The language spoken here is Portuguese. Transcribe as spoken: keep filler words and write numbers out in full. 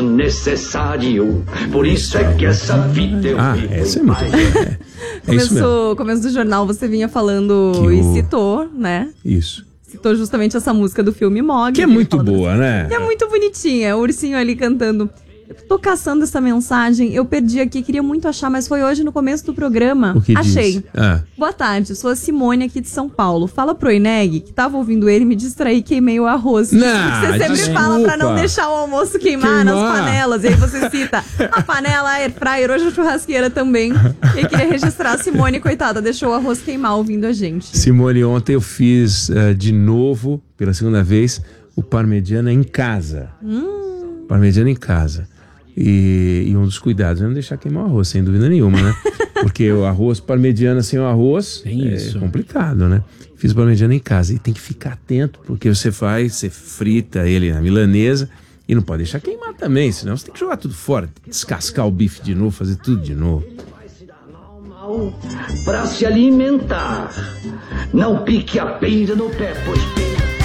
necessário. Por isso é que essa vida eu Ah, vivo essa é em muito paz. boa. É, é isso mesmo. Começo, começo do jornal você vinha falando Que o- e citou, né? Isso. Citou justamente essa música do filme Mog. Que é ele muito falando boa, assim, né? Que é muito bonitinha, o ursinho ali cantando. Eu tô caçando essa mensagem, eu perdi aqui, queria muito achar, mas foi hoje no começo do programa. O que Achei. diz? Ah. Boa tarde, sou a Simone aqui de São Paulo. Fala pro Ineg que tava ouvindo ele, me distraí, queimei o arroz. Não, você sempre desculpa. fala pra não deixar o almoço queimar, Queimar. nas panelas. E aí você cita a panela, a air fryer, hoje a churrasqueira também. E aí queria registrar a Simone, coitada, deixou o arroz queimar ouvindo a gente. Simone, ontem eu fiz uh, de novo, pela segunda vez, o parmegiana em casa. Hum. Parmegiana em casa. E, e um dos cuidados é não deixar queimar o arroz, sem dúvida nenhuma, né? Porque o arroz parmegiana sem o arroz Tem é isso. complicado, né? Fiz parmegiana em casa e tem que ficar atento, porque você faz, você frita ele na milanesa e não pode deixar queimar também, senão você tem que jogar tudo fora, descascar o bife de novo, fazer tudo de novo. Para se alimentar, não pique a peira no pé, pois peira